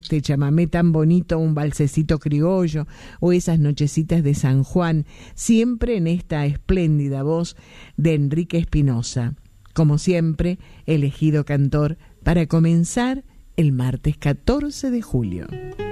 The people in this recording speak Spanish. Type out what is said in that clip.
este chamamé tan bonito, un valsecito criollo o esas nochecitas de San Juan, siempre en esta espléndida voz de Enrique Espinosa, como siempre, elegido cantor para comenzar el martes 14 de julio.